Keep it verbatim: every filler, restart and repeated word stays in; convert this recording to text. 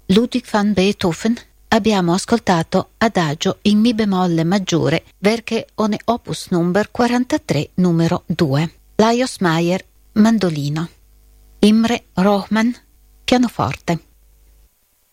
Ludwig van Beethoven abbiamo ascoltato Adagio in Mi bemolle maggiore, Werke ohne Opus number quarantatré numero due. Lajos Mayer, mandolino. Imre Rohman, pianoforte.